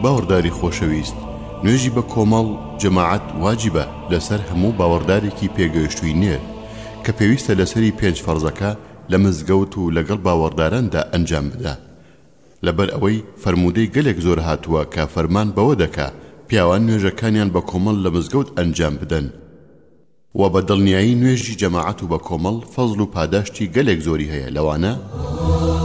باوەڕداری خۆشەویست، نوێژی بە کۆمەڵ جەماعەت واجبە لەسەر هەموو باوەڕدارێکی پێگەیشتووی نێر کە پێویستە لەسەری 5 فەرزەکە لە مزگەوت و لەگەڵ باوەڕداراندا ئەنجام بدە. لەبەر ئەوەی فەرموودەی گەلێک زۆر هاتووە کە فەرمان بەوە دەکا پیاوان نوێژەکانیان بە کۆمەڵ لە مزگەوت ئەنجام بدەن و بە دڵنیایی نوێژی جەماعەت و بە کۆمەڵ فەزڵ و پاداشتی گەلێک زۆری هەیە. لەوانە